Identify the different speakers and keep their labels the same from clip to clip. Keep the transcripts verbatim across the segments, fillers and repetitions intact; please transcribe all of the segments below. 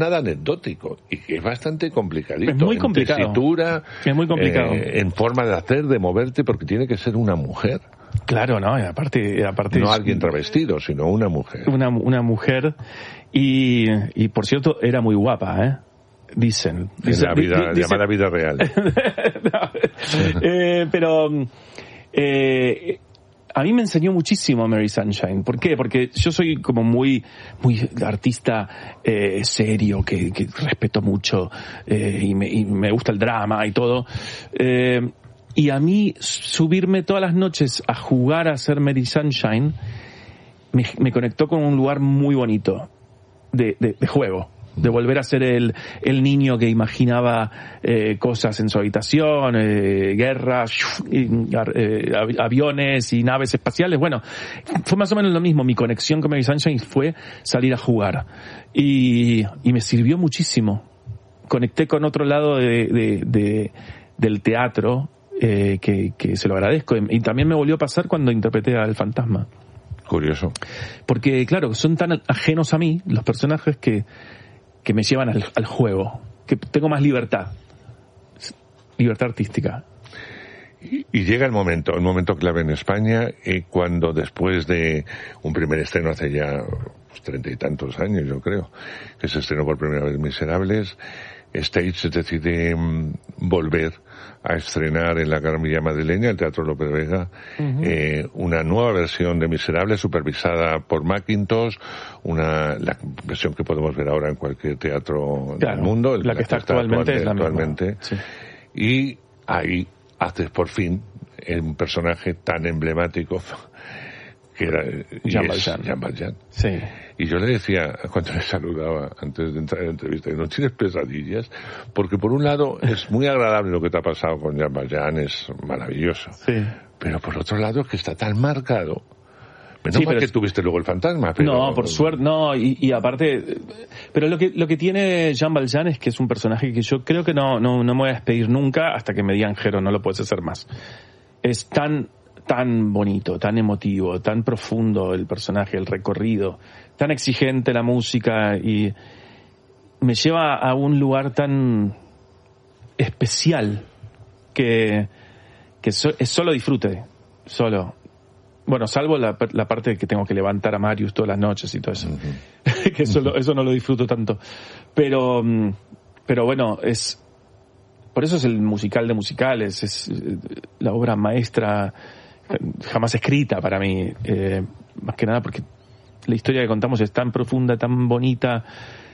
Speaker 1: nada anecdótico y que es bastante complicadito.
Speaker 2: Es muy complicado.
Speaker 1: En tesitura,
Speaker 2: es muy complicado.
Speaker 1: Eh, en forma de hacer, de moverte, porque tiene que ser una mujer.
Speaker 2: Claro, no, y aparte, y aparte
Speaker 1: no
Speaker 2: es,
Speaker 1: alguien travestido, sino una mujer.
Speaker 2: Una, una mujer y, y por cierto era muy guapa, ¿eh? Dicen.
Speaker 1: En la vida,
Speaker 2: di,
Speaker 1: llamada vida real.
Speaker 2: no, eh, pero eh, a mí me enseñó muchísimo Mary Sunshine. ¿Por qué? Porque yo soy como muy muy artista eh, serio, que, que respeto mucho eh, y, me, y me gusta el drama y todo. Eh, y a mí subirme todas las noches a jugar a hacer Mary Sunshine me, me conectó con un lugar muy bonito de, de, de juego. De volver a ser el, el niño que imaginaba eh, cosas en su habitación, eh, guerras, y, eh, aviones y naves espaciales. Bueno, fue más o menos lo mismo. Mi conexión con Mary Sunshine fue salir a jugar. Y, y me sirvió muchísimo. Conecté con otro lado de, de, de, del teatro, eh, que, que se lo agradezco. Y también me volvió a pasar cuando interpreté al fantasma.
Speaker 1: Curioso.
Speaker 2: Porque, claro, son tan ajenos a mí los personajes que que me llevan al, al juego, que tengo más libertad, libertad artística.
Speaker 1: Y, y llega el momento, el momento clave en España, eh, cuando después de un primer estreno hace ya treinta y tantos años, yo creo, que se estrenó por primera vez Miserables, Stage decide mm, volver a estrenar en la Gramilla madrileña, el Teatro Lope de Vega, uh-huh. eh, una nueva versión de Miserables supervisada por Mackintosh, una la versión que podemos ver ahora en cualquier teatro
Speaker 2: claro,
Speaker 1: del mundo,
Speaker 2: la, la que está, está actualmente, actualmente es la
Speaker 1: actualmente.
Speaker 2: Sí.
Speaker 1: Y ahí haces por fin un personaje tan emblemático que era
Speaker 2: Jean Valjean.
Speaker 1: Jean Valjean.
Speaker 2: Sí.
Speaker 1: Y yo le decía, cuando le saludaba antes de entrar en la entrevista, que no tienes pesadillas, porque por un lado es muy agradable lo que te ha pasado con Jean Valjean, es maravilloso.
Speaker 2: Sí.
Speaker 1: Pero por otro lado es que está tan marcado. Menos
Speaker 2: sí,
Speaker 1: mal que
Speaker 2: es...
Speaker 1: tuviste luego el fantasma, pero...
Speaker 2: No, por suerte, no, y, y aparte... Pero lo que lo que tiene Jean Valjean es que es un personaje que yo creo que no, no, no me voy a despedir nunca hasta que me digan, Jero, no lo puedes hacer más. Es tan... tan bonito, tan emotivo, tan profundo el personaje, el recorrido, tan exigente la música y me lleva a un lugar tan especial que, que so, es solo disfrute, solo. Bueno, salvo la, la parte de que tengo que levantar a Marius todas las noches y todo eso, uh-huh. que eso, eso no lo disfruto tanto. Pero, pero bueno, es por eso es el musical de musicales, es la obra maestra jamás escrita para mí, eh, más que nada porque la historia que contamos es tan profunda, tan bonita,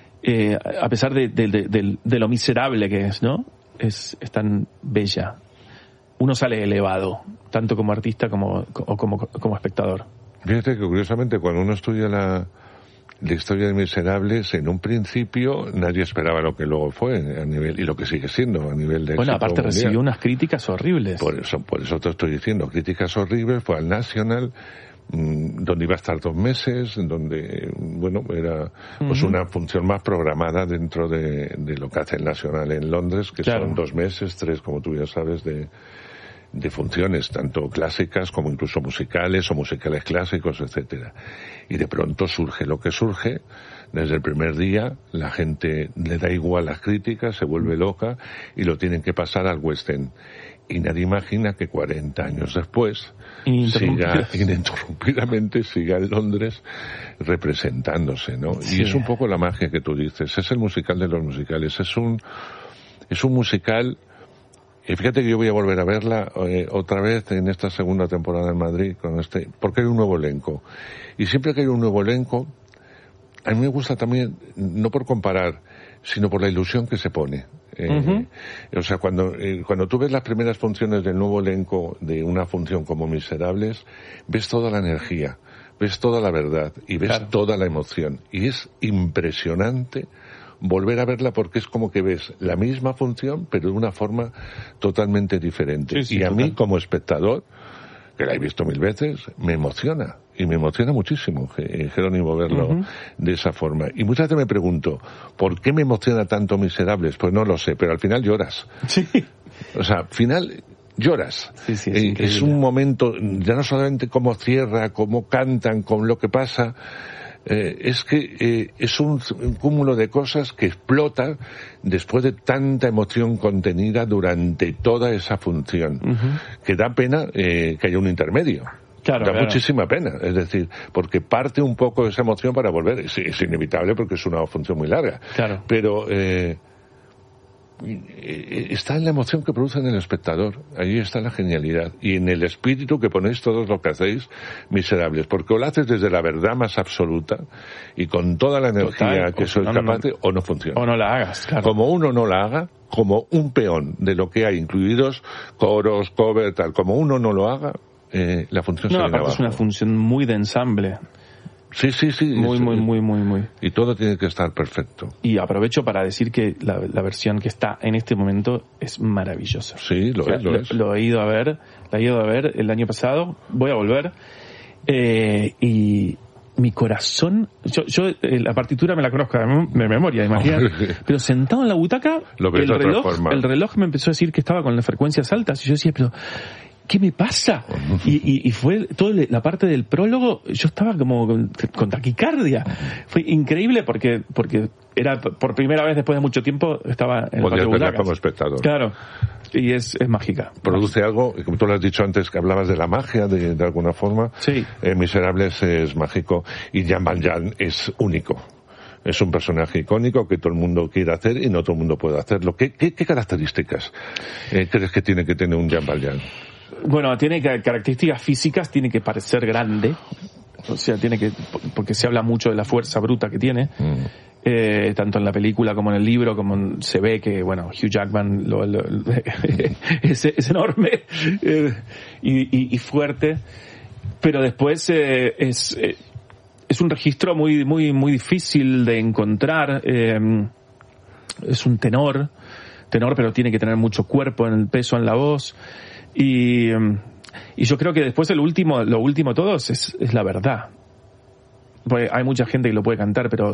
Speaker 2: eh, a pesar de, de, de, de, de lo miserable que es, ¿no? Es, es tan bella. Uno sale elevado, tanto como artista como, o como, como espectador.
Speaker 1: Fíjate que curiosamente cuando uno estudia la, la historia de Miserables, en un principio nadie esperaba lo que luego fue a nivel, y lo que sigue siendo a nivel de
Speaker 2: bueno, aparte
Speaker 1: mundial.
Speaker 2: Recibió unas críticas horribles.
Speaker 1: Por eso, por eso te estoy diciendo, críticas horribles, fue al National, mmm, donde iba a estar dos meses, donde, bueno, era pues uh-huh. una función más programada dentro de, de lo que hace el National en Londres, que claro. son dos meses, tres, como tú ya sabes, de de funciones, tanto clásicas como incluso musicales o musicales clásicos, etcétera. Y de pronto surge lo que surge, desde el primer día la gente le da igual las críticas, se vuelve loca y lo tienen que pasar al West End. Y nadie imagina que cuarenta años después siga ininterrumpidamente, siga en Londres representándose, ¿no? Sí. Y es un poco la magia que tú dices, es el musical de los musicales, es un, es un musical. Y fíjate que yo voy a volver a verla eh, otra vez en esta segunda temporada en Madrid, con este, porque hay un nuevo elenco. Y siempre que hay un nuevo elenco, a mí me gusta también, no por comparar, sino por la ilusión que se pone. Eh, uh-huh. O sea, cuando, eh, cuando tú ves las primeras funciones del nuevo elenco de una función como Miserables, ves toda la energía, ves toda la verdad y ves claro. toda la emoción. Y es impresionante volver a verla porque es como que ves la misma función pero de una forma totalmente diferente. Sí, sí, y a total. Mí como espectador, que la he visto mil veces, me emociona y me emociona muchísimo, Jerónimo, verlo uh-huh. de esa forma. Y muchas veces me pregunto, ¿por qué me emociona tanto Miserables? Pues no lo sé, pero al final lloras.
Speaker 2: Sí.
Speaker 1: O sea, al final lloras.
Speaker 2: Sí, sí, es,
Speaker 1: eh, es un momento, ya no solamente cómo cierra, cómo cantan, con lo que pasa, Eh, es que eh, es un, un cúmulo de cosas que explota después de tanta emoción contenida durante toda esa función, uh-huh. que da pena eh, que haya un intermedio.
Speaker 2: Claro,
Speaker 1: da
Speaker 2: claro.
Speaker 1: muchísima pena, es decir, porque parte un poco de esa emoción para volver. Es, es inevitable porque es una función muy larga.
Speaker 2: Claro.
Speaker 1: Pero eh, está en la emoción que produce en el espectador. Ahí está la genialidad. Y en el espíritu que ponéis todos lo que hacéis, miserables. Porque o lo haces desde la verdad más absoluta y con toda la energía Total, que sois no, capaz de, o no funciona.
Speaker 2: O no la hagas, claro.
Speaker 1: Como uno no la haga, como un peón de lo que hay, incluidos coros, cover, tal, como uno no lo haga, eh, la función
Speaker 2: no,
Speaker 1: se viene abajo.
Speaker 2: Es una función muy de ensamble.
Speaker 1: Sí, sí, sí.
Speaker 2: Muy,
Speaker 1: es,
Speaker 2: muy, muy, muy, muy.
Speaker 1: Y todo tiene que estar perfecto.
Speaker 2: Y aprovecho para decir que la, la versión que está en este momento es maravillosa.
Speaker 1: Sí, lo o sea, es, lo,
Speaker 2: lo
Speaker 1: es.
Speaker 2: Lo he ido a ver, la he ido a ver el año pasado, voy a volver, eh, y mi corazón, yo, yo eh, la partitura me la conozco de memoria, imagínate, pero sentado en la butaca,
Speaker 1: lo
Speaker 2: el reloj, el reloj me empezó a decir que estaba con las frecuencias altas, y yo decía, pero ¿qué me pasa? Y, y, y fue toda la parte del prólogo, yo estaba como con, con taquicardia. Fue increíble porque porque era por primera vez después de mucho tiempo estaba en el patio de butacas.
Speaker 1: Como espectador.
Speaker 2: Claro. Y es, es mágica.
Speaker 1: Produce algo, como tú lo has dicho antes, que hablabas de la magia, de, de alguna forma.
Speaker 2: Sí.
Speaker 1: Eh, Miserables es mágico y Jean Valjean es único. Es un personaje icónico que todo el mundo quiere hacer y no todo el mundo puede hacerlo. ¿Qué, qué, qué características eh, crees que tiene que tener un Jean Valjean?
Speaker 2: Bueno, tiene características físicas, tiene que parecer grande, o sea, tiene que, porque se habla mucho de la fuerza bruta que tiene, mm. eh, tanto en la película como en el libro, como en, se ve que, bueno, Hugh Jackman lo, lo, lo, es, es enorme eh, y, y, y fuerte, pero después eh, es, eh, es un registro muy, muy, muy difícil de encontrar, eh, es un tenor, tenor, pero tiene que tener mucho cuerpo en el peso, en la voz. Y, y yo creo que después el último, lo último de todos es, es la verdad. Pues hay mucha gente que lo puede cantar, pero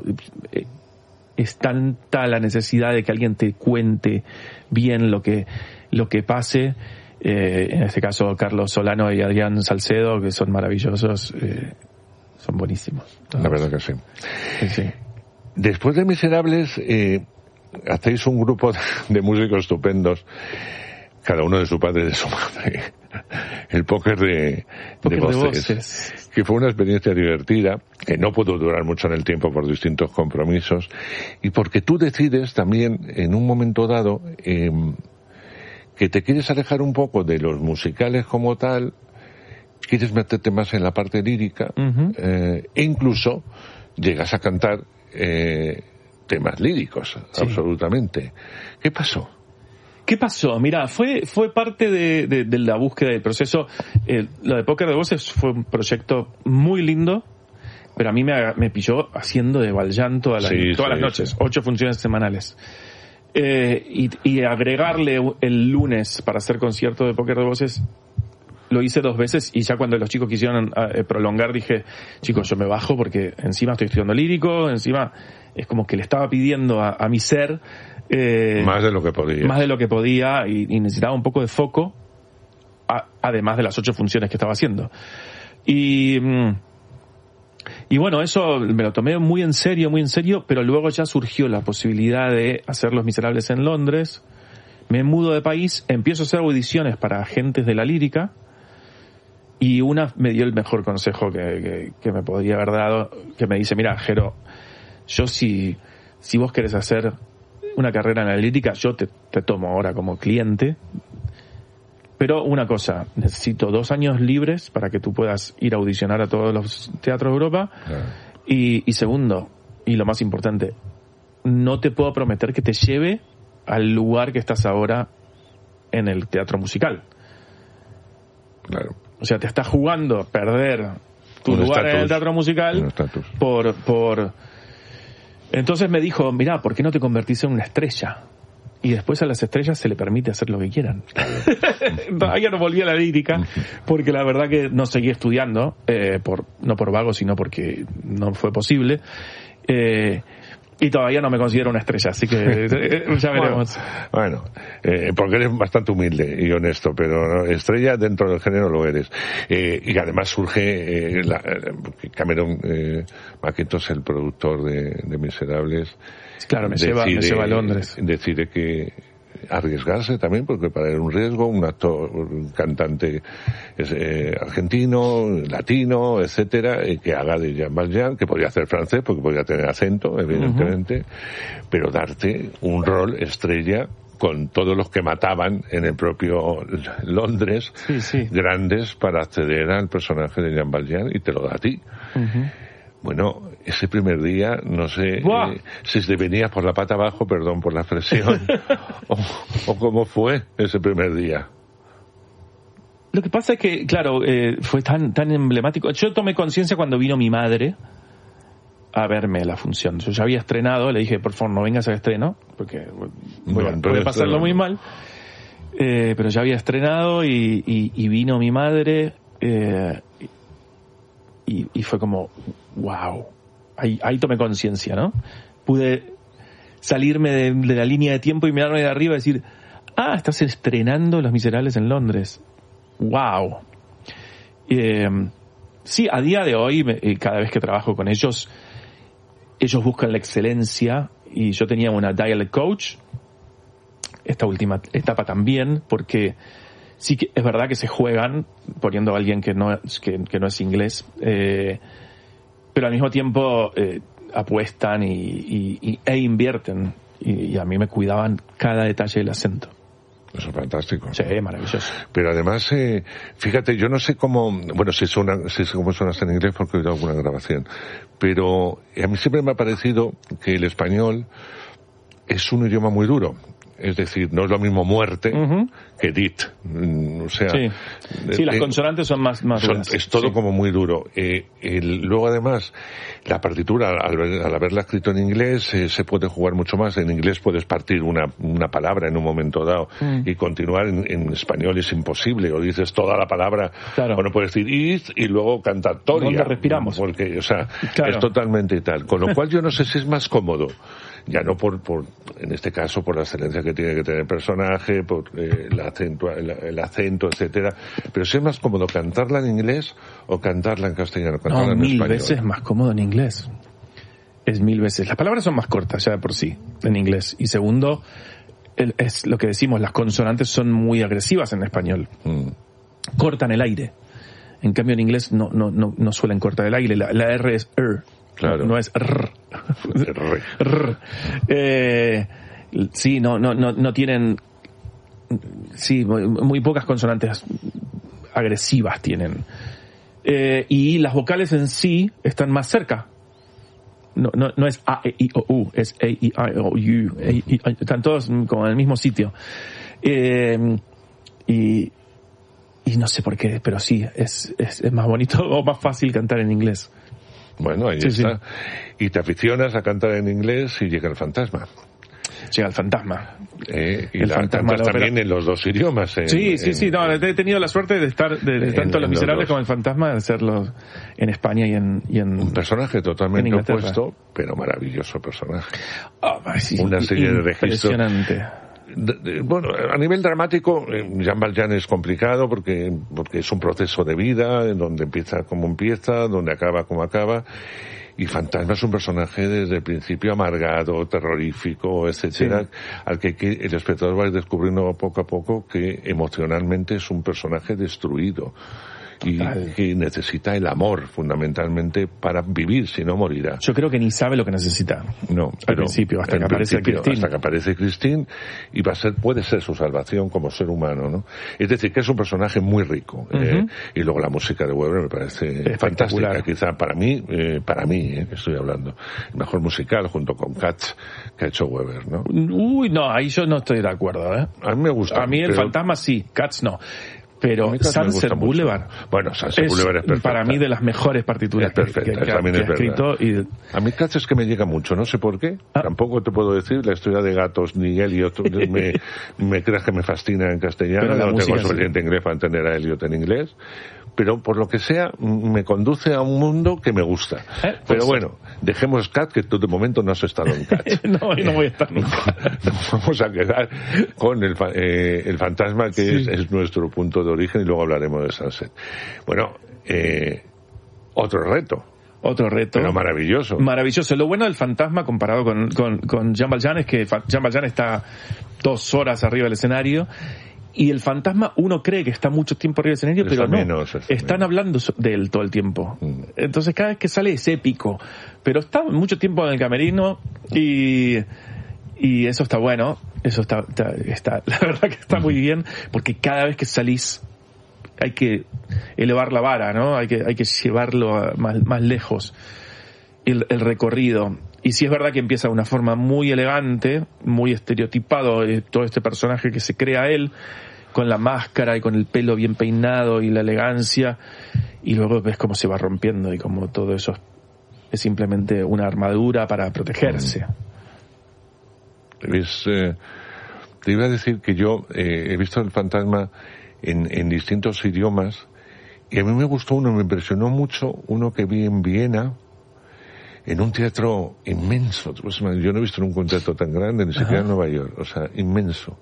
Speaker 2: es tanta la necesidad de que alguien te cuente bien lo que, lo que pase. Eh, en este caso, Carlos Solano y Adrián Salcedo, que son maravillosos, eh, son buenísimos.
Speaker 1: La verdad que sí.
Speaker 2: Sí, sí.
Speaker 1: Después de Miserables, eh, hacéis un grupo de músicos estupendos, cada uno de su padre y de su madre. El póker de,
Speaker 2: póker
Speaker 1: de, voces,
Speaker 2: de voces,
Speaker 1: que fue una experiencia divertida, que no pudo durar mucho en el tiempo por distintos compromisos, y porque tú decides también, en un momento dado, eh, que te quieres alejar un poco de los musicales como tal, quieres meterte más en la parte lírica, uh-huh. eh, e incluso llegas a cantar eh, temas líricos, sí. Absolutamente. ¿Qué pasó?
Speaker 2: ¿Qué pasó? Mira, fue fue parte de, de, de la búsqueda del proceso. Eh, lo de Póker de Voces fue un proyecto muy lindo, pero a mí me, me pilló haciendo de Valjean todas las, sí, todas sí, las noches, sí. ocho funciones semanales. Eh, y, y agregarle el lunes para hacer concierto de Póker de Voces, lo hice dos veces y ya cuando los chicos quisieron eh, prolongar dije, chicos, yo me bajo porque encima estoy estudiando lírico, encima es como que le estaba pidiendo a, a mi ser Eh,
Speaker 1: más de lo que podía
Speaker 2: más de lo que podía y, y necesitaba un poco de foco a, además de las ocho funciones que estaba haciendo y y bueno, eso me lo tomé muy en serio muy en serio pero luego ya surgió la posibilidad de hacer Los Miserables en Londres, me mudo de país, empiezo a hacer audiciones para agentes de la lírica y una me dio el mejor consejo que, que, que me podría haber dado, que me dice, mira, Jero, yo si si vos querés hacer una carrera en la lírica, yo te, te tomo ahora como cliente, pero una cosa, necesito dos años libres para que tú puedas ir a audicionar a todos los teatros de Europa, claro. y, y segundo, y lo más importante, no te puedo prometer que te lleve al lugar que estás ahora en el teatro musical.
Speaker 1: Claro.
Speaker 2: O sea, te estás jugando a perder tu un lugar estatus, en el teatro musical por... por Entonces me dijo, mirá, ¿por qué no te convertís en una estrella? Y después a las estrellas se le permite hacer lo que quieran. Todavía no volví a la lírica, porque la verdad que no seguí estudiando, eh, por no por vago, sino porque no fue posible. Eh, Y todavía no me considero una estrella, así que ya veremos.
Speaker 1: Bueno, bueno eh, porque eres bastante humilde y honesto, pero estrella dentro del género lo eres. Eh, y además surge eh, la, Cameron eh, McIntosh, el productor de, de Miserables.
Speaker 2: Claro, me, decide, lleva, me lleva a Londres.
Speaker 1: Decide que arriesgarse también, porque para él un riesgo, un actor, un cantante eh, argentino, latino, etcétera, eh, que haga de Jean Valjean, que podría hacer francés, porque podría tener acento, evidentemente, uh-huh. pero darte un rol estrella con todos los que mataban en el propio Londres,
Speaker 2: sí, sí.
Speaker 1: grandes, para acceder al personaje de Jean Valjean, y te lo da a ti.
Speaker 2: Uh-huh.
Speaker 1: Bueno, ese primer día, no sé eh, si te venía por la pata abajo, perdón por la expresión, o, o cómo fue ese primer día.
Speaker 2: Lo que pasa es que, claro, eh, fue tan tan emblemático. Yo tomé conciencia cuando vino mi madre a verme la función. Yo ya había estrenado, le dije, por favor, no vengas al estreno, porque voy, no, a, voy a pasarlo muy mal. Eh, pero ya había estrenado y, y, y vino mi madre... Eh, Y, y fue como, wow, ahí, ahí tomé conciencia, ¿no? Pude salirme de, de la línea de tiempo y mirarme de arriba y decir, ah, estás estrenando Los Miserables en Londres. Wow. Eh, sí, a día de hoy, cada vez que trabajo con ellos, ellos buscan la excelencia, y yo tenía una dialect coach, esta última etapa también, porque... Sí que es verdad que se juegan poniendo a alguien que no, que, que no es inglés, eh, pero al mismo tiempo eh, apuestan y, y, y, e invierten, y, y a mí me cuidaban cada detalle del acento.
Speaker 1: Eso es fantástico.
Speaker 2: Sí, maravilloso.
Speaker 1: Pero además, eh, fíjate, yo no sé cómo, bueno, si suena, si sé cómo suena en inglés porque he oído alguna grabación, pero a mí siempre me ha parecido que el español es un idioma muy duro. Es decir, no es lo mismo muerte uh-huh. que dit. O sea,
Speaker 2: sí, sí las eh, consonantes son más, más
Speaker 1: son,
Speaker 2: duras.
Speaker 1: Es todo
Speaker 2: sí.
Speaker 1: como muy duro. Eh, el, luego, además, la partitura, al, al haberla escrito en inglés, eh, se puede jugar mucho más. En inglés puedes partir una, una palabra en un momento dado mm. y continuar. En, en español es imposible. O dices toda la palabra,
Speaker 2: claro.
Speaker 1: o no puedes decir it y luego cantatoria.
Speaker 2: ¿Dónde respiramos?
Speaker 1: Porque, o sea,
Speaker 2: claro.
Speaker 1: es totalmente tal. Con lo cual, yo no sé si es más cómodo. Ya no por, por, en este caso, por la excelencia que tiene que tener el personaje, por eh, el acento, el, el acento, etcétera. Pero si es más cómodo cantarla en inglés o cantarla en castellano, cantarla
Speaker 2: no,
Speaker 1: en
Speaker 2: mil
Speaker 1: español.
Speaker 2: veces más cómodo en inglés. Es mil veces. Las palabras son más cortas ya de por sí, en inglés. Y segundo, el, es lo que decimos, las consonantes son muy agresivas en español.
Speaker 1: Mm.
Speaker 2: Cortan el aire. En cambio en inglés no, no, no, no suelen cortar el aire. La, la R es er.
Speaker 1: Claro.
Speaker 2: No es rr. rr. Eh, sí, no, no, no, no tienen, sí, muy, muy pocas consonantes agresivas tienen. Eh, y las vocales en sí están más cerca. No, no, no es A, E, I, O, U, es A, E, I, O, U. A, I, están todos como en el mismo sitio. Eh, y, y no sé por qué, pero sí, es, es, es más bonito o más fácil cantar en inglés.
Speaker 1: Bueno, ahí
Speaker 2: sí,
Speaker 1: está.
Speaker 2: Sí.
Speaker 1: Y te aficionas a cantar en inglés y llega el fantasma.
Speaker 2: Llega el fantasma.
Speaker 1: Eh, y
Speaker 2: el
Speaker 1: la
Speaker 2: fantasma
Speaker 1: cantas también en los dos idiomas. En,
Speaker 2: sí, sí,
Speaker 1: en,
Speaker 2: sí. No, he tenido la suerte de estar, de, de tanto en, Los Miserables como El Fantasma, de hacerlo en España y en, y en
Speaker 1: un personaje totalmente opuesto, pero maravilloso personaje.
Speaker 2: Oh, sí,
Speaker 1: Una serie de registros.
Speaker 2: Impresionante.
Speaker 1: De, de, bueno, a nivel dramático, Jean Valjean es complicado porque, porque es un proceso de vida, en donde empieza como empieza, donde acaba como acaba. Y Fantasma es un personaje desde el principio amargado, terrorífico, etcétera, sí. al que, que el espectador va descubriendo poco a poco que emocionalmente es un personaje destruido. Y Total. que necesita el amor fundamentalmente para vivir, si no morirá.
Speaker 2: Yo creo que ni sabe lo que necesita.
Speaker 1: No,
Speaker 2: al
Speaker 1: pero
Speaker 2: principio, hasta que aparece Christine.
Speaker 1: Hasta que aparece Christine y va a ser, puede ser su salvación como ser humano, ¿no? Es decir, que es un personaje muy rico. Uh-huh. eh, y luego la música de Weber me parece fantástica. Quizá para mí, eh, para mí, eh, estoy hablando, el mejor musical junto con Cats que ha hecho Weber, ¿no?
Speaker 2: Uy, no, ahí yo no estoy de acuerdo, ¿eh?
Speaker 1: A mí me gusta.
Speaker 2: A mí el pero... Fantasma sí, Cats no. Pero Sunset Boulevard,
Speaker 1: bueno, Sunset
Speaker 2: es
Speaker 1: Boulevard es perfecta.
Speaker 2: Para mí de las mejores partituras
Speaker 1: es perfecta,
Speaker 2: que, que, que,
Speaker 1: también
Speaker 2: que
Speaker 1: es
Speaker 2: ha escrito. Y...
Speaker 1: A mí Cats es que me llega mucho, no sé por qué. Ah. Tampoco te puedo decir la historia de gatos ni Elliot. me, me creas que me fascina en castellano. No tengo suficiente sí. inglés para entender a Elliot en inglés. Pero por lo que sea, me conduce a un mundo que me gusta.
Speaker 2: ¿Eh?
Speaker 1: Pero bueno, dejemos Cat, que tú de momento no has estado en Cat.
Speaker 2: no, no voy a estar nunca.
Speaker 1: Nos vamos a quedar con el, eh, el fantasma, que sí. es, es nuestro punto de origen, y luego hablaremos de Sunset. Bueno, eh, otro reto.
Speaker 2: Otro reto.
Speaker 1: Pero maravilloso.
Speaker 2: Maravilloso. Lo bueno del fantasma comparado con, con, con Jean Valjean es que Jean Valjean está dos horas arriba del escenario, y el fantasma uno cree que está mucho tiempo arriba del escenario,
Speaker 1: está
Speaker 2: pero no.
Speaker 1: Menos,
Speaker 2: Están
Speaker 1: menos.
Speaker 2: hablando de él todo el tiempo.
Speaker 1: Mm.
Speaker 2: Entonces cada vez que sale es épico. Pero está mucho tiempo en el camerino y, y eso está bueno. Eso está, está, está, la verdad que está muy bien, porque cada vez que salís hay que elevar la vara, ¿no? Hay que, hay que llevarlo a más, más lejos. El, el recorrido. Y sí es verdad que empieza de una forma muy elegante, muy estereotipado, eh, todo este personaje que se crea él, con la máscara y con el pelo bien peinado y la elegancia, y luego ves cómo se va rompiendo y cómo todo eso es simplemente una armadura para protegerse.
Speaker 1: Es, eh, te iba a decir que yo eh, he visto el fantasma en, en distintos idiomas, y a mí me gustó uno, me impresionó mucho, uno que vi en Viena, en un teatro inmenso. Pues, yo no he visto nunca un teatro tan grande, ni siquiera en Nueva York, o sea, inmenso.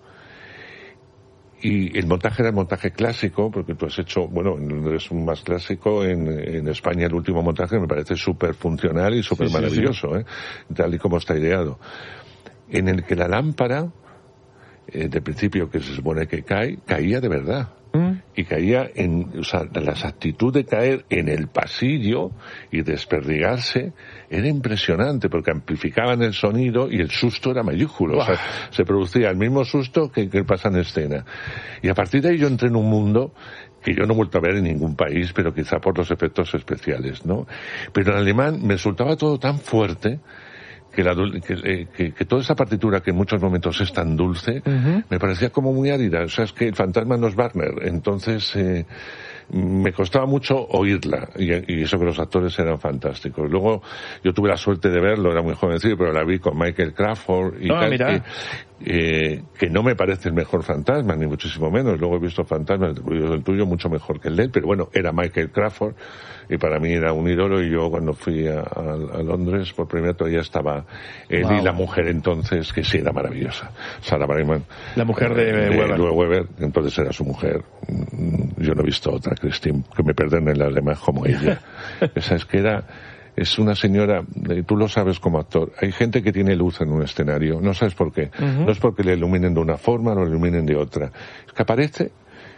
Speaker 1: Y el montaje era el montaje clásico, porque tú has hecho, bueno, es un más clásico, en, en España el último montaje me parece súper funcional y súper maravilloso, sí, sí, sí. ¿eh? Tal y como está ideado. En el que la lámpara, eh, de principio que se supone que cae, caía de verdad. ¿Mm? Y caía en, o sea, la actitud de caer en el pasillo y desperdigarse era impresionante, porque amplificaban el sonido y el susto era mayúsculo. Wow. O sea, se producía el mismo susto que, que pasa en escena. Y a partir de ahí yo entré en un mundo que yo no he vuelto a ver en ningún país, pero quizá por los efectos especiales, ¿no? Pero en alemán me resultaba todo tan fuerte que, la, que, que, que toda esa partitura, que en muchos momentos es tan dulce, uh-huh, me parecía como muy árida. O sea, es que el fantasma no es Wagner. Entonces, eh, me costaba mucho oírla, y, y eso que los actores eran fantásticos. Luego, yo tuve la suerte de verlo, era muy jovencito, pero la vi con Michael Crawford, y
Speaker 2: oh,
Speaker 1: tal,
Speaker 2: mira.
Speaker 1: Que, eh, que no me parece el mejor fantasma, ni muchísimo menos. Luego he visto fantasmas, el tuyo mucho mejor que el de él, pero bueno, era Michael Crawford, y para mí era un ídolo, y yo cuando fui a, a, a Londres por primera vez todavía estaba él, wow, y la mujer entonces, que sí era maravillosa, Sarah Brightman,
Speaker 2: la mujer de, de Weber.
Speaker 1: de Weber, entonces era su mujer. Yo no he visto otra, Christine, que me perdonen las demás, como ella. Esa es que era, es una señora, tú lo sabes como actor, hay gente que tiene luz en un escenario, no sabes por qué, uh-huh, no es porque le iluminen de una forma o le iluminen de otra, es que aparece.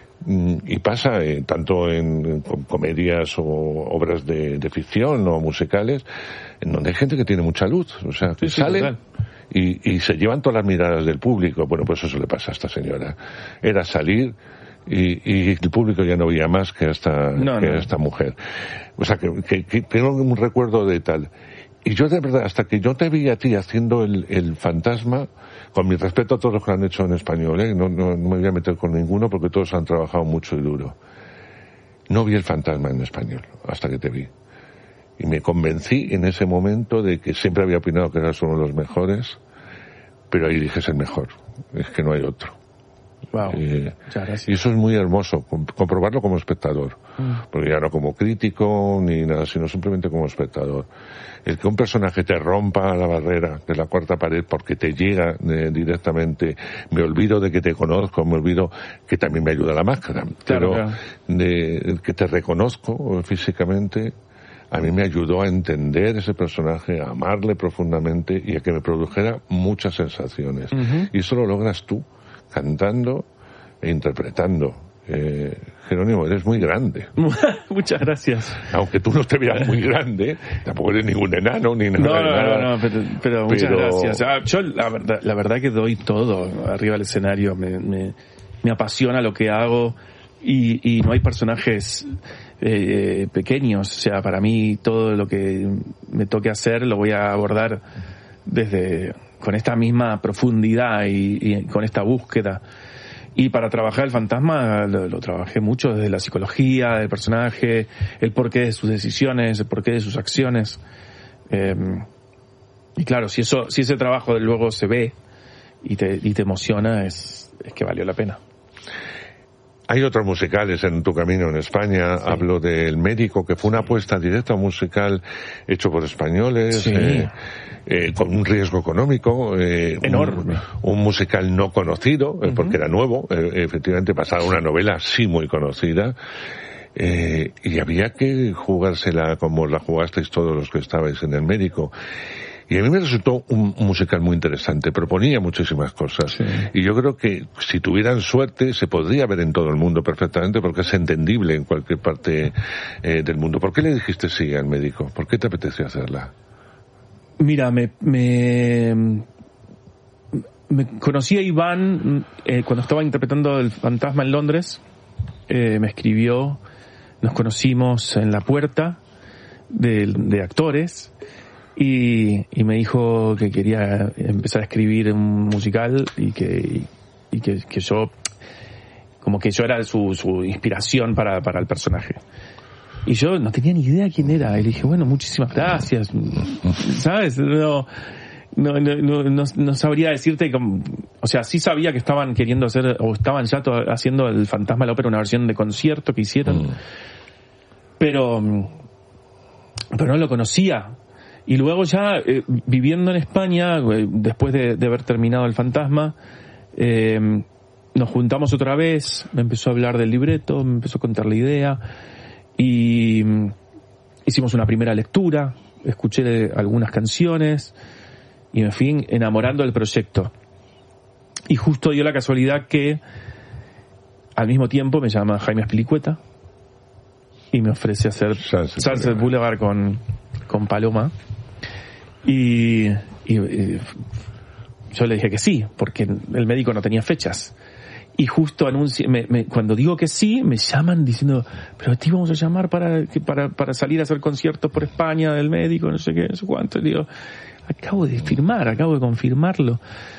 Speaker 1: Y pasa eh, tanto en, en comedias o obras de, de ficción o musicales, en donde hay gente que tiene mucha luz, o sea, que sí, sale sí, y, y se llevan todas las miradas del público. Bueno, pues eso le pasa a esta señora. Era salir y, y el público ya no veía más que a esta, no, que no. a esta mujer. O sea, que, que, que tengo un recuerdo de tal. Y yo de verdad, hasta que yo te vi a ti haciendo el, el fantasma, con mi respeto a todos los que lo han hecho en español, ¿eh? no, no, no me voy a meter con ninguno porque todos han trabajado mucho y duro. No vi el fantasma en español hasta que te vi. Y me convencí en ese momento de que siempre había opinado que eras uno de los mejores, pero ahí dije es el mejor, es que no hay otro.
Speaker 2: Wow.
Speaker 1: Eh, y eso es muy hermoso, comprobarlo como espectador, mm. porque ya no como crítico ni nada, sino simplemente como espectador. El que un personaje te rompa la barrera de la cuarta pared porque te llega eh, directamente, me olvido de que te conozco, me olvido que también me ayuda la máscara, claro, pero claro. De, que te reconozco físicamente, a mí me ayudó a entender ese personaje, a amarle profundamente y a que me produjera muchas sensaciones. Uh-huh. Y eso lo logras tú, cantando e interpretando. Eh, Jerónimo, eres muy grande.
Speaker 2: Muchas gracias.
Speaker 1: Aunque tú no te veas muy grande, tampoco eres ningún enano ni nada.
Speaker 2: No, no,
Speaker 1: nada.
Speaker 2: no, no, pero, pero muchas pero... gracias. Ah, yo la verdad, la verdad que doy todo arriba del escenario. Me, me, me apasiona lo que hago y, y no hay personajes eh, pequeños. O sea, para mí todo lo que me toque hacer lo voy a abordar desde con esta misma profundidad y, y con esta búsqueda. Y para trabajar el fantasma lo, lo trabajé mucho desde la psicología del personaje, el porqué de sus decisiones, el porqué de sus acciones. Eh, y claro, si eso, si ese trabajo luego se ve y te, y te emociona, es, es que valió la pena.
Speaker 1: Hay otros musicales en tu camino en España. Sí. Hablo del Médico, que fue una apuesta directa a un musical hecho por españoles, sí. eh, eh, con un riesgo económico. Eh,
Speaker 2: Enorme.
Speaker 1: Un, un musical no conocido, eh, uh-huh. porque era nuevo. Eh, efectivamente, pasaba una novela sí muy conocida. Eh, y había que jugársela como la jugasteis todos los que estabais en el Médico. Y a mí me resultó un, un musical muy interesante, proponía muchísimas cosas. Sí. Y yo creo que si tuvieran suerte se podría ver en todo el mundo perfectamente, porque es entendible en cualquier parte eh, del mundo. ¿Por qué le dijiste sí al Médico? ¿Por qué te apeteció hacerla?
Speaker 2: Mira, me... me... me conocí a Iván eh, cuando estaba interpretando El Fantasma en Londres. Eh, me escribió, nos conocimos en la puerta de, de actores. Y, y me dijo que quería empezar a escribir un musical y que, y que, que yo, como que yo era su, su inspiración para, para el personaje. Y yo no tenía ni idea quién era. Y le dije, bueno, muchísimas gracias. ¿Sabes? No, no, no, no, no sabría decirte, como, o sea, sí sabía que estaban queriendo hacer, o estaban ya to- haciendo El Fantasma de la Ópera, una versión de concierto que hicieron. Mm. Pero, pero no lo conocía. Y luego ya, eh, viviendo en España, eh, después de, de haber terminado El Fantasma, eh, nos juntamos otra vez, me empezó a hablar del libreto, me empezó a contar la idea, y mm, hicimos una primera lectura, escuché algunas canciones, y me fui enamorando del proyecto. Y justo dio la casualidad que, al mismo tiempo, me llama Jaime Azpilicueta, y me ofrece hacer Sunset, Sunset Boulevard con, con Paloma. Y, y, y yo le dije que sí, porque el Médico no tenía fechas. Y justo anuncio, me, me, cuando digo que sí, me llaman diciendo, pero te íbamos a llamar para, para, para salir a hacer conciertos por España del Médico, no sé qué, no sé cuánto. Y digo, acabo de firmar, acabo de confirmarlo.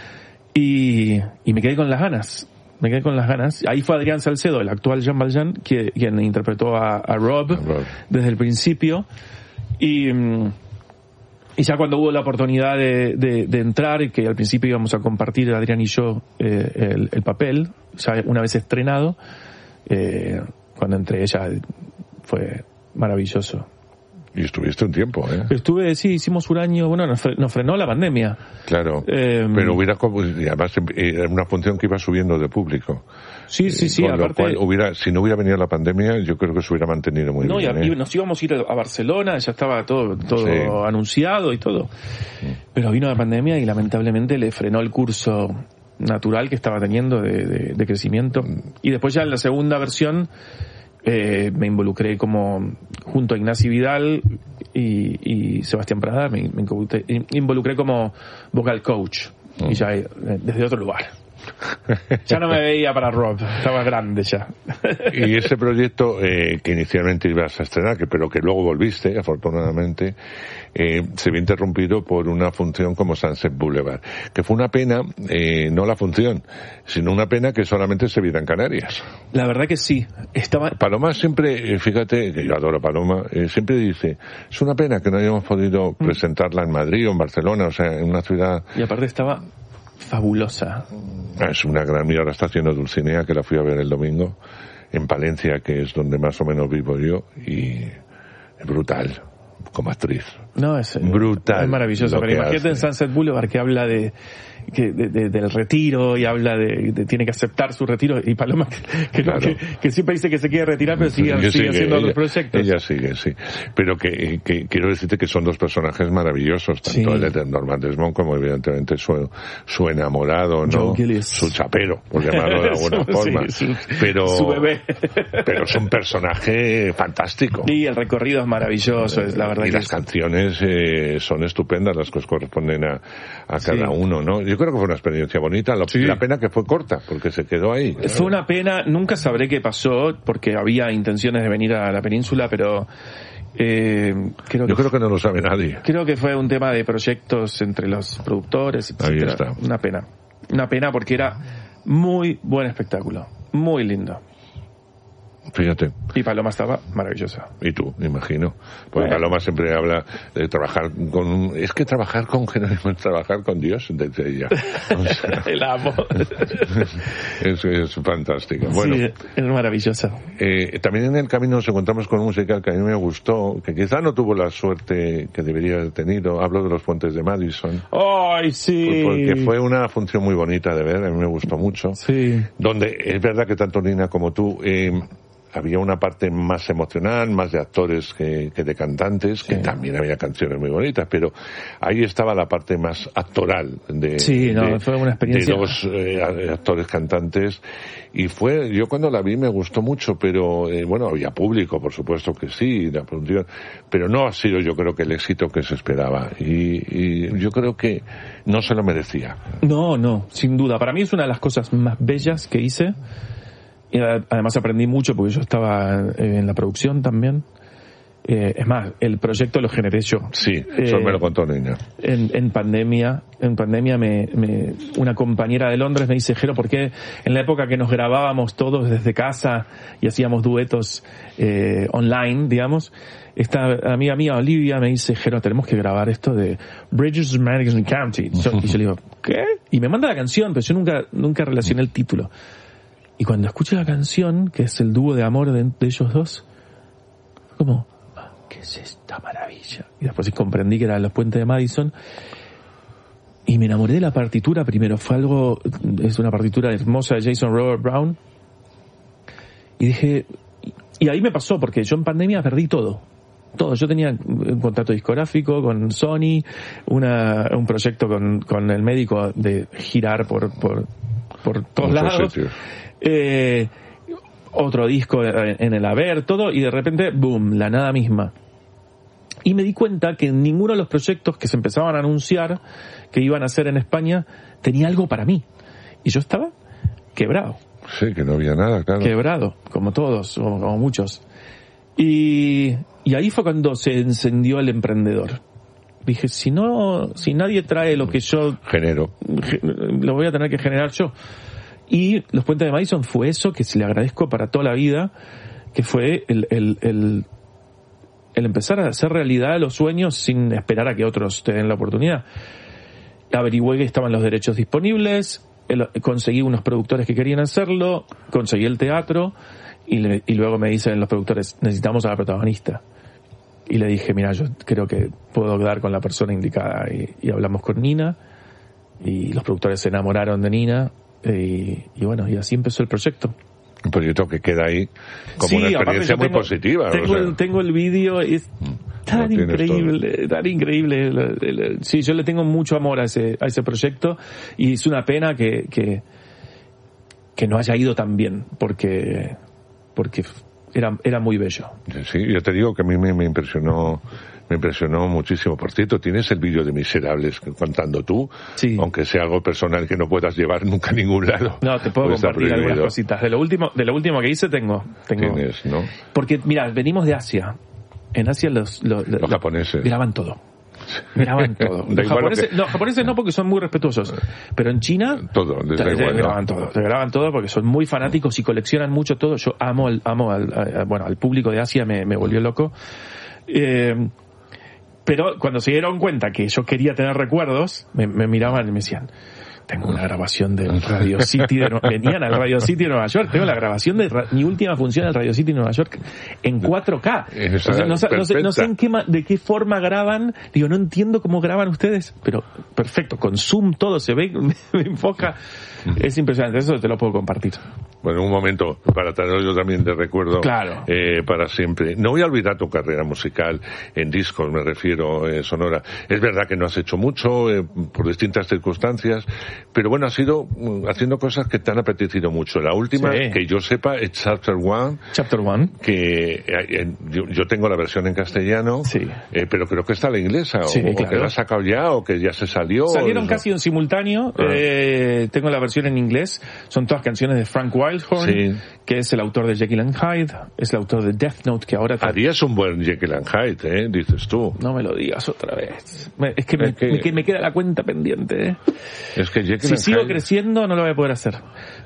Speaker 2: Y, y me quedé con las ganas. Me quedé con las ganas. Ahí fue Adrián Salcedo, el actual Jean Valjean, que, quien interpretó a, a Rob, a Rob desde el principio. Y, y ya cuando hubo la oportunidad de, de, de entrar, que al principio íbamos a compartir Adrián y yo eh, el, el papel, ya una vez estrenado, eh, cuando entré ella fue maravilloso.
Speaker 1: Y estuviste un tiempo, ¿eh?
Speaker 2: Estuve, sí, hicimos un año, bueno, nos, fre- nos frenó la pandemia.
Speaker 1: Claro, eh, pero hubiera, y además era una función que iba subiendo de público.
Speaker 2: Sí, sí, sí,
Speaker 1: con
Speaker 2: aparte...
Speaker 1: lo cual hubiera, si no hubiera venido la pandemia, yo creo que se hubiera mantenido muy
Speaker 2: no,
Speaker 1: bien.
Speaker 2: No, y
Speaker 1: ¿eh?
Speaker 2: nos íbamos a ir a Barcelona, ya estaba todo, todo sí. anunciado y todo. Sí. Pero vino la pandemia y lamentablemente le frenó el curso natural que estaba teniendo de, de, de crecimiento. Y después ya en la segunda versión... Eh, me involucré como junto a Ignacio Vidal y, y Sebastián Prada, me, me involucré como vocal coach oh. y ya eh, desde otro lugar. Ya no me veía para Rob, estaba grande ya.
Speaker 1: Y ese proyecto eh, que inicialmente ibas a estrenar, que pero que luego volviste, afortunadamente, eh, se vio interrumpido por una función como Sunset Boulevard, que fue una pena, eh, no la función, sino una pena que solamente se viera en Canarias.
Speaker 2: La verdad que sí. Estaba...
Speaker 1: Paloma siempre, fíjate, que yo adoro a Paloma, eh, siempre dice, es una pena que no hayamos podido mm. presentarla en Madrid o en Barcelona, o sea, en una ciudad...
Speaker 2: Y aparte estaba... fabulosa.
Speaker 1: Es una gran, mira, ahora está haciendo Dulcinea, que la fui a ver el domingo, en Palencia, que es donde más o menos vivo yo, y es brutal, como actriz.
Speaker 2: No, es
Speaker 1: brutal.
Speaker 2: Es maravilloso, pero imagínate en Sunset Boulevard, que habla de, que de, de, del retiro, y habla de, de, tiene que aceptar su retiro, y Paloma, que, que, claro. que, que siempre dice que se quiere retirar, pero sigue, sigue, sigue haciendo ella, otros proyectos.
Speaker 1: Ella sigue, sí. Pero que, que quiero decirte que son dos personajes maravillosos, tanto sí. el de Norman Desmond como evidentemente su, su enamorado, ¿no? Su chapero, por llamarlo de alguna forma.
Speaker 2: Sí, su,
Speaker 1: pero,
Speaker 2: su bebé.
Speaker 1: Pero es un personaje fantástico.
Speaker 2: Y el recorrido es maravilloso, es la verdad.
Speaker 1: Y
Speaker 2: que
Speaker 1: las
Speaker 2: es...
Speaker 1: canciones eh, son estupendas, las que os corresponden a, a cada sí. uno, ¿no? Yo creo que fue una experiencia bonita, la, sí. la pena que fue corta, porque se quedó ahí.
Speaker 2: ¿no? Fue una pena, nunca sabré qué pasó, porque había intenciones de venir a la península, pero... Eh, creo
Speaker 1: Yo
Speaker 2: que
Speaker 1: creo que no lo sabe nadie.
Speaker 2: Creo que fue un tema de proyectos entre los productores, etcétera. Ahí está. Una pena. Una pena porque era muy buen espectáculo. Muy lindo.
Speaker 1: Fíjate.
Speaker 2: Y Paloma estaba maravillosa.
Speaker 1: Y tú, me imagino. Porque bueno. Paloma siempre habla de trabajar con... Es que trabajar con Jerónimo es trabajar con Dios, desde ella. O sea,
Speaker 2: el amo.
Speaker 1: es, es fantástica. Bueno,
Speaker 2: sí, es maravillosa.
Speaker 1: Eh, también en el camino nos encontramos con un musical que a mí me gustó, que quizá no tuvo la suerte que debería haber tenido. Hablo de Los Puentes de Madison.
Speaker 2: ¡Ay, sí!
Speaker 1: Porque fue una función muy bonita de ver, a mí me gustó mucho.
Speaker 2: Sí.
Speaker 1: Donde es verdad que tanto Nina como tú... Eh, había una parte más emocional, más de actores que, que de cantantes, sí. que también había canciones muy bonitas, pero ahí estaba la parte más actoral de,
Speaker 2: sí, no,
Speaker 1: de,
Speaker 2: fue una experiencia.
Speaker 1: de dos eh, actores cantantes. Y fue, yo cuando la vi me gustó mucho, pero eh, bueno, había público, por supuesto que sí, la producción, pero no ha sido yo creo que el éxito que se esperaba. Y, y yo creo que no se lo merecía.
Speaker 2: No, no, sin duda. Para mí es una de las cosas más bellas que hice. Y además aprendí mucho porque yo estaba en la producción también. Eh, es más, el proyecto lo generé yo.
Speaker 1: Sí, eso eh, me lo contó Niña.
Speaker 2: En, en pandemia, en pandemia me, me, una compañera de Londres me dice, Jero, ¿por qué en la época que nos grabábamos todos desde casa y hacíamos duetos eh, online, digamos, esta amiga mía, Olivia, me dice, Jero, tenemos que grabar esto de Bridges of Madison County. Yo, y yo le digo, ¿qué? Y me manda la canción, pero yo nunca, nunca relacioné el título. Y cuando escuché la canción, que es el dúo de amor de, de ellos dos, como, ¿qué es esta maravilla? Y después comprendí que eran Los Puentes de Madison. Y me enamoré de la partitura primero. Fue algo, es una partitura hermosa de Jason Robert Brown. Y dije, y ahí me pasó, porque yo en pandemia perdí todo. Todo. Yo tenía un contrato discográfico con Sony, una, un proyecto con, con el médico de girar por, por, por todos Muchos lados. Sitios. Eh, otro disco en el haber, todo, y de repente, boom, la nada misma. Y me di cuenta que ninguno de los proyectos que se empezaban a anunciar que iban a hacer en España tenía algo para mí. Y yo estaba quebrado.
Speaker 1: Sí, que no había nada, claro.
Speaker 2: Quebrado, como todos, como, como muchos. Y, y ahí fue cuando se encendió el emprendedor. Dije, si no, si nadie trae lo que yo
Speaker 1: genero,
Speaker 2: lo voy a tener que generar yo. Y Los Puentes de Madison fue eso que se le agradezco para toda la vida, que fue el, el, el, el empezar a hacer realidad los sueños sin esperar a que otros te den la oportunidad. Averigüé que estaban los derechos disponibles, el, conseguí unos productores que querían hacerlo, conseguí el teatro y, le, y luego me dicen los productores, necesitamos a la protagonista. Y le dije, mira, yo creo que puedo dar con la persona indicada. Y, y hablamos con Nina y los productores se enamoraron de Nina. Y, y bueno, y así empezó el proyecto.
Speaker 1: Un proyecto que queda ahí como
Speaker 2: sí,
Speaker 1: una experiencia muy
Speaker 2: tengo,
Speaker 1: positiva.
Speaker 2: Tengo,
Speaker 1: o sea,
Speaker 2: el, tengo el vídeo, es tan increíble, todo. tan increíble. El, el, el, sí, yo le tengo mucho amor a ese, a ese proyecto y es una pena que, que, que no haya ido tan bien, porque, porque era, era muy bello.
Speaker 1: Sí, yo te digo que a mí me, me impresionó. Me impresionó muchísimo. Por cierto, tienes el vídeo de Miserables contando tú,
Speaker 2: sí.
Speaker 1: Aunque sea algo personal que no puedas llevar nunca a ningún lado.
Speaker 2: No, te puedo compartir algunas cositas. De lo último, de lo último que hice tengo, tengo.
Speaker 1: Tienes, ¿no?
Speaker 2: Porque, mira, venimos de Asia. En Asia los, los,
Speaker 1: los, los japoneses
Speaker 2: graban todo. Graban todo. Los japoneses, que... no, japoneses no, porque son muy respetuosos. Pero en China
Speaker 1: todo,
Speaker 2: te, te, te graban todo. Te graban todo porque son muy fanáticos y coleccionan mucho todo. Yo amo al, amo al, a, bueno, al público de Asia, me, me volvió loco. Eh, Pero cuando se dieron cuenta que yo quería tener recuerdos, me, me miraban y me decían, tengo una grabación del Radio City de Nueva York. Venían al Radio City de Nueva York. Tengo la grabación de ra- mi última función del Radio City de Nueva York en cuatro K. O sea, no, no, sé, no sé en qué ma- de qué forma graban. Digo, no entiendo cómo graban ustedes, pero perfecto, con zoom todo se ve, me, me enfoca. Es impresionante, eso te lo puedo compartir.
Speaker 1: Bueno, un momento para tenerlo yo también de recuerdo,
Speaker 2: claro.
Speaker 1: eh, para siempre. No voy a olvidar tu carrera musical en discos, me refiero, eh, sonora. Es verdad que no has hecho mucho eh, por distintas circunstancias, pero bueno, has ido uh, haciendo cosas que te han apetecido mucho. La última, sí. que yo sepa, es Chapter One.
Speaker 2: Chapter One.
Speaker 1: Que eh, yo, yo tengo la versión en castellano,
Speaker 2: sí.
Speaker 1: eh, pero creo que está la inglesa,
Speaker 2: sí,
Speaker 1: o,
Speaker 2: claro.
Speaker 1: o que la has sacado ya, o que ya se salió.
Speaker 2: Salieron casi en simultáneo. Ah. Eh, tengo la versión en inglés. Son todas canciones de Frank Wildhorn, sí. que es el autor de Jekyll and Hyde, es el autor de Death Note, que ahora...
Speaker 1: Harías un buen Jekyll and Hyde, ¿eh? Dices tú.
Speaker 2: No me lo digas otra vez. Es que, es me, que... que me queda la cuenta pendiente, ¿eh?
Speaker 1: Es que Jekyll
Speaker 2: si
Speaker 1: and
Speaker 2: sigo
Speaker 1: Hyde...
Speaker 2: creciendo, no lo voy a poder hacer.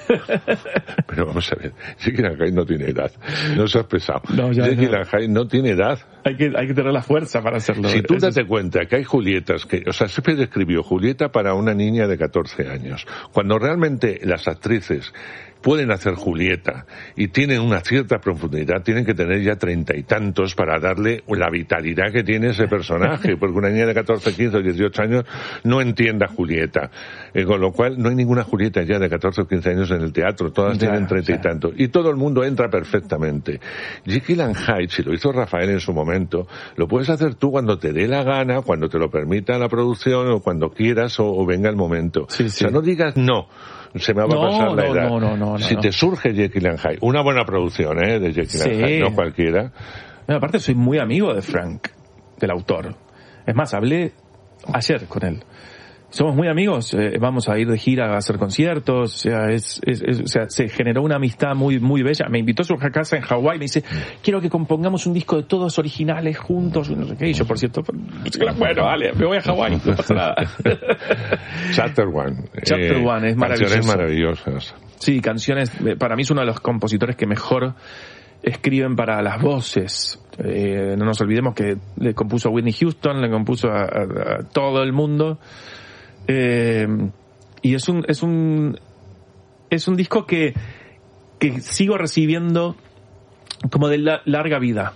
Speaker 1: Pero vamos a ver, Jekyll and Hyde no tiene edad. No seas pesado.
Speaker 2: No, ya,
Speaker 1: Jekyll
Speaker 2: no.
Speaker 1: and Hyde no tiene edad.
Speaker 2: Hay que, hay que tener la fuerza para hacerlo.
Speaker 1: Si tú
Speaker 2: Eso
Speaker 1: date
Speaker 2: es...
Speaker 1: cuenta que hay Julietas que, o sea, Shakespeare escribió Julieta para una niña de catorce años, cuando realmente las actrices pueden hacer Julieta y tienen una cierta profundidad, tienen que tener ya treinta y tantos para darle la vitalidad que tiene ese personaje, porque una niña de catorce, quince o dieciocho años no entiende a Julieta, eh, con lo cual no hay ninguna Julieta ya de catorce o quince años en el teatro, todas
Speaker 2: Ya,
Speaker 1: tienen treinta y
Speaker 2: ya.
Speaker 1: tantos, y todo el mundo entra perfectamente. Jekyll and Hyde, si lo hizo Rafael en su momento, lo puedes hacer tú cuando te dé la gana, cuando te lo permita la producción, o cuando quieras, o, o venga el momento.
Speaker 2: Sí, sí.
Speaker 1: O sea, no digas no. Se me va
Speaker 2: No,
Speaker 1: a pasar la
Speaker 2: no,
Speaker 1: edad.
Speaker 2: no, no, no,
Speaker 1: si
Speaker 2: no.
Speaker 1: te surge Jekyll and Hyde, una buena producción, ¿eh? De Jekyll
Speaker 2: Sí.
Speaker 1: and Hyde, no cualquiera.
Speaker 2: Bueno, aparte soy muy amigo de Frank, del autor. Es más, hablé ayer con él. Somos muy amigos, eh, vamos a ir de gira a hacer conciertos, o sea, es, es, es- o sea, se generó una amistad muy muy bella. Me invitó a su casa en Hawái, me dice, quiero que compongamos un disco de todos originales juntos, y no sé qué. Y yo, por cierto, bueno, vale, me voy a Hawái, no pasa nada.
Speaker 1: Chapter One.
Speaker 2: Chapter
Speaker 1: Eh,
Speaker 2: One es
Speaker 1: canciones
Speaker 2: maravilloso.
Speaker 1: maravillosas.
Speaker 2: Sí, canciones, eh, para mí es uno de los compositores que mejor escriben para las voces. Eh, no nos olvidemos que le compuso a Whitney Houston, le compuso a, a- a todo el mundo. Eh, y es un, es un, es un disco que, que sigo recibiendo como de la, larga vida.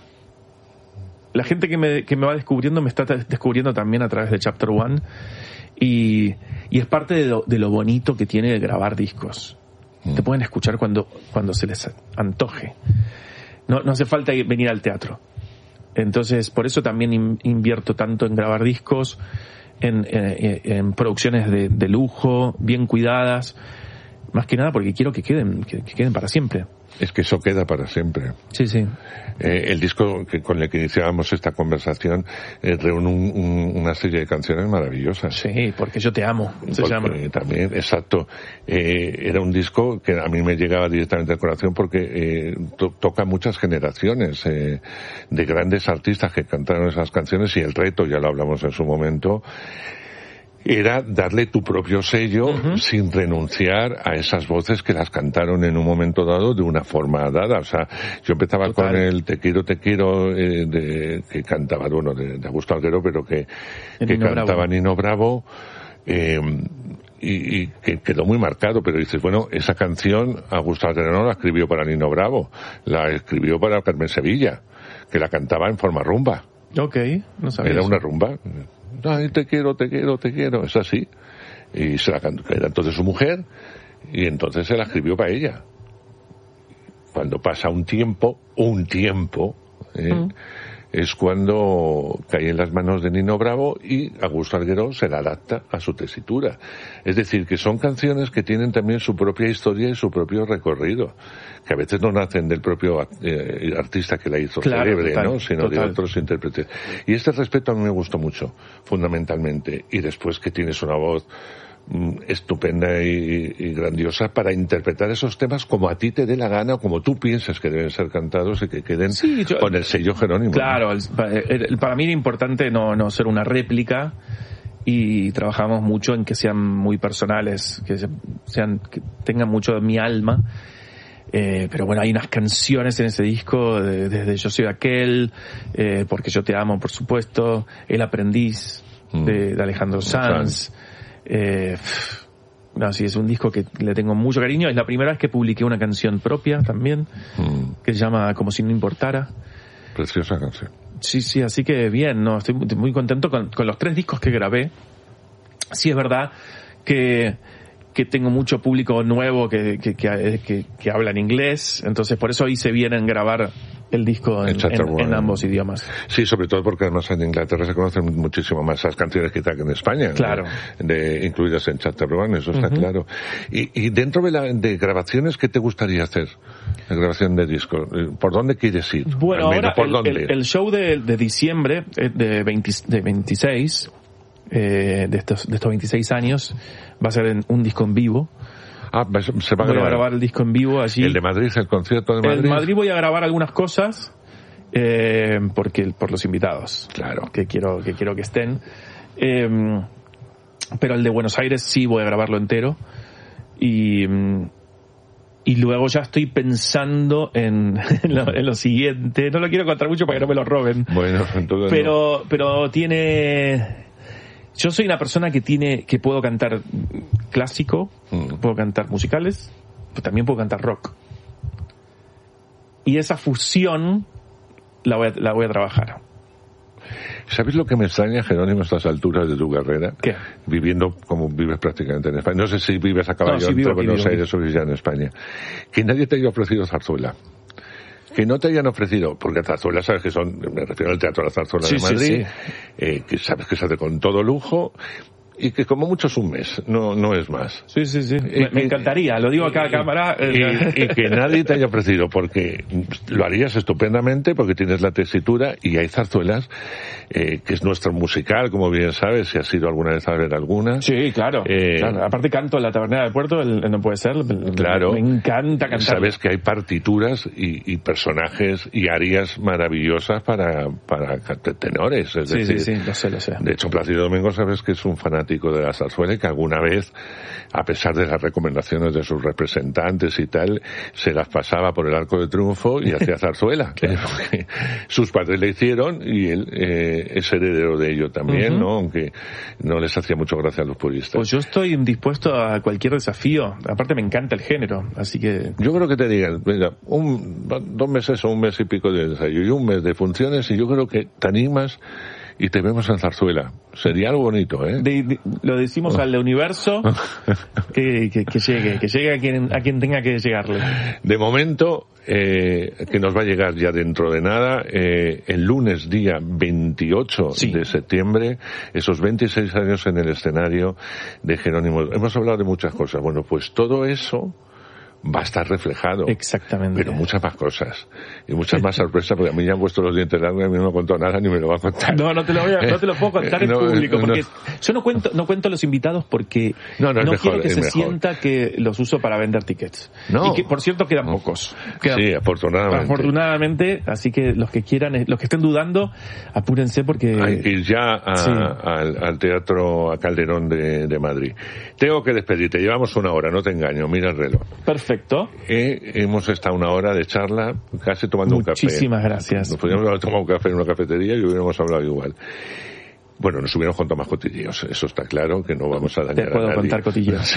Speaker 2: La gente que me, que me va descubriendo me está t- descubriendo también a través de Chapter One. Y, y es parte de lo, de lo bonito que tiene de grabar discos. Te pueden escuchar cuando, cuando se les antoje. No, no hace falta ir- venir al teatro. Entonces, por eso también in- invierto tanto en grabar discos, en, en, en producciones de, de lujo, bien cuidadas. Más que nada porque quiero que queden, que, que queden para siempre.
Speaker 1: Es que eso queda para siempre.
Speaker 2: Sí, sí.
Speaker 1: Eh, el disco que, con el que iniciábamos esta conversación eh, reúne un- un- una serie de canciones maravillosas.
Speaker 2: Sí, porque yo te amo, se
Speaker 1: Porque
Speaker 2: llama.
Speaker 1: también, exacto. Eh, era un disco que a mí me llegaba directamente al corazón porque eh, to- toca muchas generaciones eh, de grandes artistas que cantaron esas canciones, y el reto, ya lo hablamos en su momento, era darle tu propio sello uh-huh. sin renunciar a esas voces que las cantaron en un momento dado de una forma dada. O sea, yo empezaba Total. con el Te quiero, te quiero, eh, de, que cantaba, bueno, de, de Augusto Alguero, pero que, que Nino cantaba Bravo. Nino Bravo, eh, y, y que quedó muy marcado, pero dices, bueno, esa canción Augusto Alguero no la escribió para Nino Bravo, la escribió para Carmen Sevilla, que la cantaba en forma rumba.
Speaker 2: Ok, no sabía
Speaker 1: Era
Speaker 2: eso.
Speaker 1: una rumba. Ay, te quiero, te quiero, te quiero. Es así. Y se la cantó. Era entonces su mujer, y entonces se la escribió para ella. Cuando pasa un tiempo, un tiempo, ¿eh? mm. es cuando cae en las manos de Nino Bravo y Augusto Alguero se la adapta a su tesitura. Es decir, que son canciones que tienen también su propia historia y su propio recorrido, que a veces no nacen del propio eh, artista que la hizo
Speaker 2: claro,
Speaker 1: célebre,
Speaker 2: total,
Speaker 1: ¿no? sino
Speaker 2: total.
Speaker 1: de otros intérpretes. Y este respeto a mí me gustó mucho, fundamentalmente. Y después que tienes una voz estupenda y, y grandiosa para interpretar esos temas como a ti te dé la gana o como tú pienses que deben ser cantados y que queden sí, yo, con el sello Jerónimo.
Speaker 2: Claro, el, el, para mí era importante no, no ser una réplica, y trabajamos mucho en que sean muy personales, que sean que tengan mucho de mi alma. Eh, pero bueno, hay unas canciones en ese disco de, desde Yo soy aquel, eh, Porque yo te amo, por supuesto, El aprendiz mm. de, de Alejandro Sanz. Eh, no, sí, es un disco que le tengo mucho cariño. Es la primera vez que publiqué una canción propia también, mm. que se llama Como si no importara.
Speaker 1: Preciosa canción.
Speaker 2: Sí, sí, así que bien, no, estoy muy contento con, con los tres discos que grabé. Sí es verdad que, que tengo mucho público nuevo que, que, que, que, que habla en inglés, entonces por eso hice bien en grabar el disco en, en, en ambos idiomas.
Speaker 1: Sí, sobre todo porque además en Inglaterra se conocen muchísimo más esas canciones que en España,
Speaker 2: claro,
Speaker 1: de, de, incluidas en Chapter One, eso está uh-huh. claro. Y, y dentro de, la, de grabaciones, ¿qué te gustaría hacer? La grabación de discos, ¿por dónde quieres ir?
Speaker 2: Bueno, ahora
Speaker 1: ¿por
Speaker 2: el,
Speaker 1: dónde?
Speaker 2: El, el show de, de diciembre de, veinte, de veintiséis, eh, de, estos, de estos veintiséis años, va a ser en un disco en vivo.
Speaker 1: Ah, se va a
Speaker 2: voy
Speaker 1: grabar.
Speaker 2: a grabar el disco en vivo allí.
Speaker 1: ¿El de Madrid, el concierto de Madrid?
Speaker 2: En Madrid voy a grabar algunas cosas, eh, porque por los invitados.
Speaker 1: Claro.
Speaker 2: Que quiero que quiero que estén. Eh, pero el de Buenos Aires sí voy a grabarlo entero. Y, y luego ya estoy pensando en, en, lo, en lo siguiente. No lo quiero contar mucho para que no me lo roben.
Speaker 1: Bueno, entonces
Speaker 2: pero,
Speaker 1: no.
Speaker 2: pero tiene... Yo soy una persona que tiene, que puedo cantar clásico, mm. puedo cantar musicales, pero también puedo cantar rock. Y esa fusión la voy a, la voy a trabajar.
Speaker 1: ¿Sabes lo que me extraña, Jerónimo, a estas alturas de tu carrera?
Speaker 2: ¿Qué?
Speaker 1: Viviendo como vives prácticamente en España. No sé si vives a caballo
Speaker 2: no, sí,
Speaker 1: entre Buenos
Speaker 2: vivo,
Speaker 1: Aires o ya en España. Que nadie te haya ofrecido zarzuela. Que no te hayan ofrecido, porque zarzuela, sabes que son, me refiero al Teatro de la Zarzuela
Speaker 2: sí,
Speaker 1: de Madrid,
Speaker 2: sí, sí.
Speaker 1: Eh, que sabes que se hace con todo lujo, y que como mucho es un mes, no no es más.
Speaker 2: Sí, sí, sí. Eh, me, me encantaría, lo digo a cada
Speaker 1: y,
Speaker 2: cámara.
Speaker 1: Y, y que nadie te haya ofrecido, porque lo harías estupendamente, porque tienes la tesitura, y hay zarzuelas, eh, que es nuestro musical, como bien sabes, si has ido alguna vez a ver alguna.
Speaker 2: Sí, claro. Eh, claro. Aparte canto en la Tabernera del Puerto, el, el No Puede Ser.
Speaker 1: Claro.
Speaker 2: Me encanta cantar.
Speaker 1: Sabes que hay partituras y, y personajes y arias maravillosas para, para tenores. Es
Speaker 2: sí,
Speaker 1: decir,
Speaker 2: sí, sí, lo sé, lo sé.
Speaker 1: De hecho, Plácido Domingo sabes que es un fanático de la zarzuela y que alguna vez, a pesar de las recomendaciones de sus representantes y tal, se las pasaba por el Arco de Triunfo y hacía zarzuela. Claro. Sus padres le hicieron y él eh, es heredero de ello también, uh-huh. ¿no? Aunque no les hacía mucho gracia a los puristas.
Speaker 2: Pues yo estoy dispuesto a cualquier desafío. Aparte me encanta el género, así que...
Speaker 1: Yo creo que te digan, mira, un, dos meses o un mes y pico de ensayo y un mes de funciones y yo creo que te animas y te vemos en zarzuela. Sería algo bonito, ¿eh?
Speaker 2: De, de, lo decimos oh. al universo que, que, que llegue, que llegue a quien, a quien tenga que llegarle.
Speaker 1: De momento, eh, que nos va a llegar ya dentro de nada, eh, el lunes día veintiocho sí. de septiembre, esos veintiséis años en el escenario de Jerónimo. Hemos hablado de muchas cosas. Bueno, pues todo eso va a estar reflejado.
Speaker 2: Exactamente.
Speaker 1: Pero muchas más cosas. Y muchas más sorpresas, porque a mí ya han puesto los dientes largos y a mí no me contó nada ni me lo va a contar.
Speaker 2: No, no te lo voy a, no te lo puedo contar en no, público, porque no. yo no cuento, no cuento a los invitados porque
Speaker 1: no, no,
Speaker 2: no
Speaker 1: mejor,
Speaker 2: quiero que se
Speaker 1: mejor.
Speaker 2: sienta que los uso para vender tickets.
Speaker 1: No.
Speaker 2: Y que, por cierto, quedan
Speaker 1: no.
Speaker 2: pocos. Quedan,
Speaker 1: sí, afortunadamente.
Speaker 2: Afortunadamente, así que los que quieran, los que estén dudando, apúrense porque...
Speaker 1: Hay que ir ya a,
Speaker 2: sí.
Speaker 1: al, al Teatro a Calderón de, de Madrid. Tengo que despedirte, llevamos una hora, no te engaño, mira el reloj.
Speaker 2: Perfecto.
Speaker 1: Eh, hemos estado una hora de charla casi tomando
Speaker 2: Muchísimas
Speaker 1: un café.
Speaker 2: Muchísimas gracias.
Speaker 1: Nos podríamos haber tomado un café en una cafetería y hubiéramos hablado igual. Bueno, nos hubiéramos contado más cotilleos, eso está claro, que no vamos a dañar a nadie.
Speaker 2: Te puedo contar cotilleos.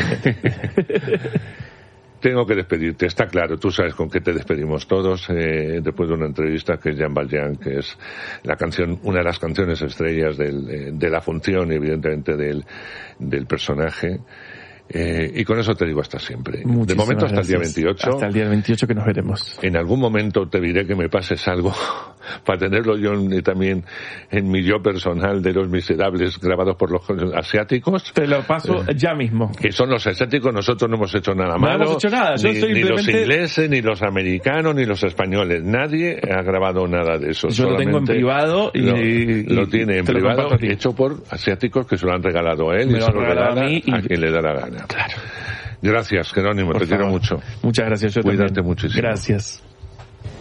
Speaker 1: Tengo que despedirte, está claro, tú sabes con qué te despedimos todos, eh, después de una entrevista que es Jean Valjean, que es la canción, una de las canciones estrellas del, de la función y evidentemente del, del personaje. Eh, y con eso te digo hasta siempre.
Speaker 2: Muchísimas
Speaker 1: de momento hasta
Speaker 2: gracias.
Speaker 1: el día veintiocho.
Speaker 2: Hasta el día veintiocho que nos veremos.
Speaker 1: En algún momento te diré que me pases algo para tenerlo yo en, también en mi yo personal de Los Miserables grabados por los asiáticos.
Speaker 2: Te lo paso eh, ya mismo.
Speaker 1: Que son los asiáticos, nosotros no hemos hecho nada malo.
Speaker 2: No hemos hecho nada. Yo
Speaker 1: ni,
Speaker 2: soy
Speaker 1: ni
Speaker 2: simplemente...
Speaker 1: los ingleses, ni los americanos, ni los españoles. Nadie ha grabado nada de eso.
Speaker 2: Yo lo tengo en privado y...
Speaker 1: Lo,
Speaker 2: y
Speaker 1: lo tiene en privado, hecho por asiáticos que se lo han regalado a él
Speaker 2: me
Speaker 1: y
Speaker 2: lo
Speaker 1: se lo
Speaker 2: regala
Speaker 1: regala
Speaker 2: a mí y...
Speaker 1: a quien le da la gana.
Speaker 2: Claro.
Speaker 1: Gracias, Jerónimo,
Speaker 2: Por
Speaker 1: te
Speaker 2: favor.
Speaker 1: quiero mucho.
Speaker 2: Muchas gracias, yo
Speaker 1: Cuídate
Speaker 2: también.
Speaker 1: muchísimo.
Speaker 2: Gracias.